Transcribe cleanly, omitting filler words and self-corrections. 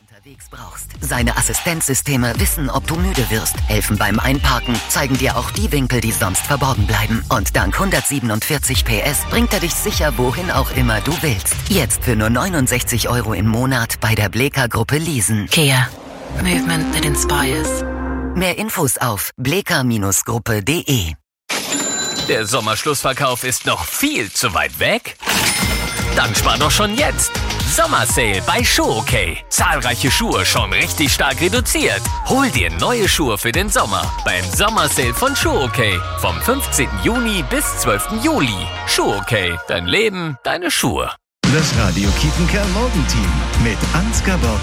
unterwegs brauchst. Seine Assistenzsysteme wissen, ob du müde wirst, helfen beim Einparken, zeigen dir auch die Winkel, die sonst verborgen bleiben. Und dank 147 PS bringt er dich sicher, wohin auch immer du willst. Jetzt für nur 69 € im Monat bei der Bleeker-Gruppe leasen. Kia. Movement that inspires. Mehr Infos auf bleeker-gruppe.de. Der Sommerschlussverkauf ist noch viel zu weit weg? Dann spar doch schon jetzt. Sommersale bei Schuhokay. Zahlreiche Schuhe schon richtig stark reduziert. Hol dir neue Schuhe für den Sommer beim Sommersale von Schuhokay. Vom 15. Juni bis 12. Juli. Schuhokay. Dein Leben, deine Schuhe. Das Radio Kietenkerl Morgenteam mit Ansgar Borg